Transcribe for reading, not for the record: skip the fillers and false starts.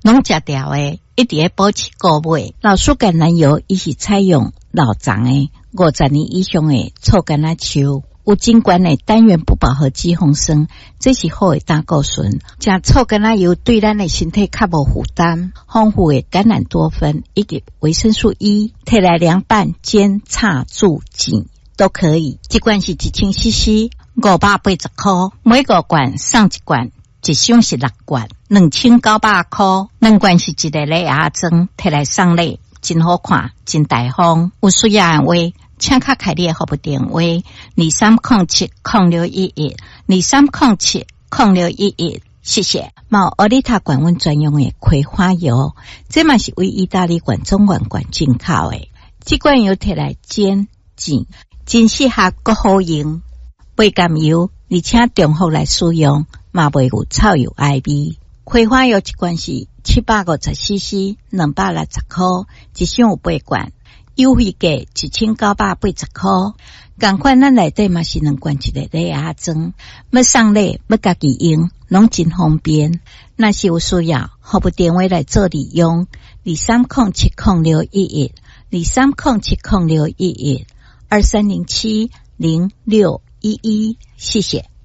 拢食掉诶，一直要保持固尾。老树橄榄油伊是采用老长诶50年以上诶臭橄榄树，有真悬诶单元不饱和脂肪酸，这是好诶胆固醇。食臭橄榄油对咱诶身体较无负担，丰富诶橄榄多酚以及维生素 E， 摕来凉拌、煎、炒、煮、浸都可以。一罐是1000cc，580块，每5罐送一罐。一箱是6罐，2900块。2罐是一个礼牙装，摕来送礼，真好看，真大方。有需要的话，请卡开你的服务电话2307-0611，2307-0611，谢谢。毛奥利塔管温专用的葵花油，这嘛是为意大利管中管进口的。这罐油摕来煎、浸，真适合国好用，不甘油，而且中药来使用。嘛袂有臭油爱味，葵花油一罐是750cc，260块，一箱有8罐，优惠价1980块。同款咱内底嘛是2罐一个礼牙装，要送礼要家己用，拢真方便。若是有需要，服务电话来做利用，2307-0611，2307-0611，2307-0611，谢谢。